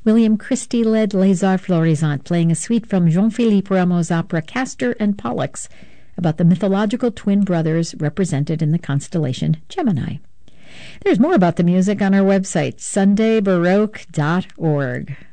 William Christie led Les Arts Florissants, playing a suite from Jean-Philippe Rameau's opera Castor and Pollux, about the mythological twin brothers represented in the constellation Gemini. There's more about the music on our website, sundaybaroque.org.